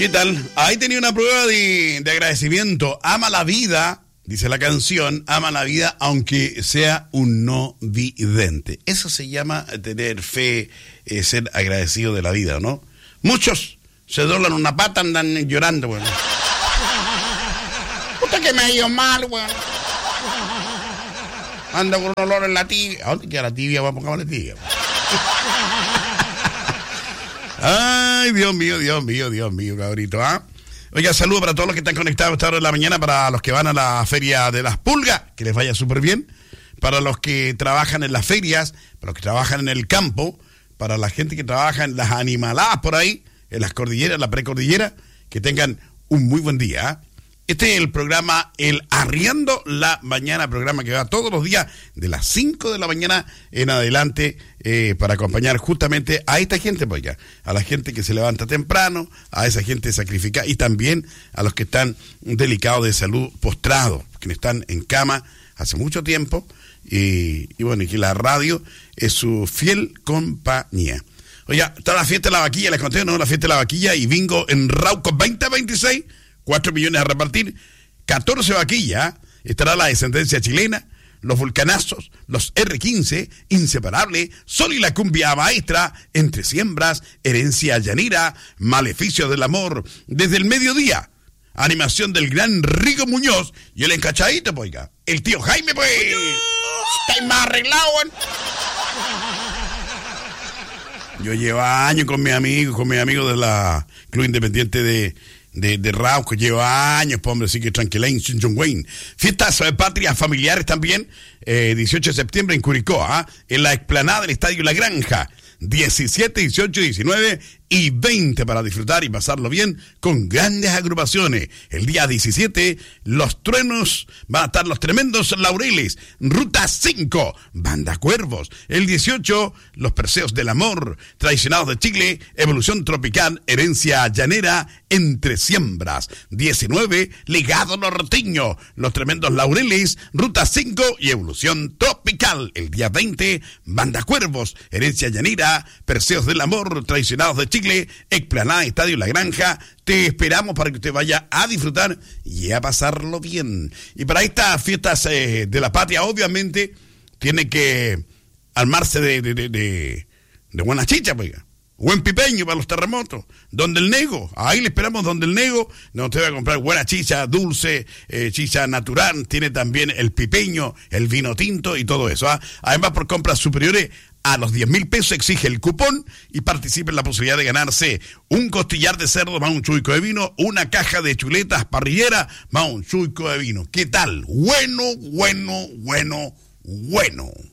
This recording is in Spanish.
¿Qué tal? Ahí tenía una prueba de agradecimiento. Ama la vida, dice la canción, ama la vida aunque sea un no vidente. Eso se llama tener fe, ser agradecido de la vida, ¿no? Muchos se doblan una pata, andan llorando, bueno. Puta que me ha ido mal, bueno. Anda con un olor en la tibia. ¿A dónde queda la tibia? Vamos a poner la tibia. Ay, Dios mío, cabrito, ¿ah? Oiga, saludos para todos los que están conectados a esta hora de la mañana, para los que van a la feria de las pulgas, que les vaya súper bien, para los que trabajan en las ferias, para los que trabajan en el campo, para la gente que trabaja en las animaladas por ahí, en las cordilleras, la precordillera, que tengan un muy buen día, ¿eh? Este es el programa El Arriendo la Mañana, programa que va todos los días de las 5 de la mañana en adelante para acompañar justamente a esta gente, pues ya, a la gente que se levanta temprano, a esa gente sacrificada y también a los que están delicados de salud, postrados, quienes están en cama hace mucho tiempo y bueno, y que la radio es su fiel compañía. Oiga, está la fiesta de la vaquilla, les conté, ¿no? La fiesta de la vaquilla y bingo en Rauco 2026. 4 millones a repartir, 14 vaquillas, estará la descendencia chilena, los vulcanazos, los R15, Inseparable, Sol y la cumbia maestra, Entre siembras, Herencia llanera, Maleficio del amor, desde el mediodía, animación del gran Rigo Muñoz y el encachadito, pues, oiga, el tío Jaime, pues, está más arreglado, ¿eh? Yo llevo años con mis amigos de la Club Independiente de Rauco, lleva años, pues, hombre, así que tranquilain, John Wayne. Fiestas patrias familiares también, 18 de septiembre en Curicó, en la explanada del Estadio La Granja, 17, 18, 19 y 20 para disfrutar y pasarlo bien con grandes agrupaciones. El día 17, los truenos, van a estar los tremendos Laureles, Ruta 5, Banda Cuervos. El 18, los Perseos del Amor, Traicionados de Chile, Evolución Tropical, Herencia Llanera, Entre Siembras. 19, Legado Norteño, los tremendos Laureles, Ruta 5 y Evolución Tropical. El día 20, Banda Cuervos, Herencia Llanera, Perseos del Amor, Traicionados de Chile, explanada Estadio La Granja. Te esperamos para que usted vaya a disfrutar y a pasarlo bien. Y para estas fiestas de la patria, obviamente, tiene que armarse de buena chicha, pues. Buen pipeño para los terremotos. Donde el Nego, ahí le esperamos donde el Nego. No te va a comprar buena chicha dulce, chicha natural. Tiene también el pipeño, el vino tinto y todo eso. Además, por compras superiores a los 10,000 pesos exige el cupón y participe en la posibilidad de ganarse un costillar de cerdo más un chuico de vino, una caja de chuletas parrillera más un chuico de vino. ¿Qué tal? Bueno.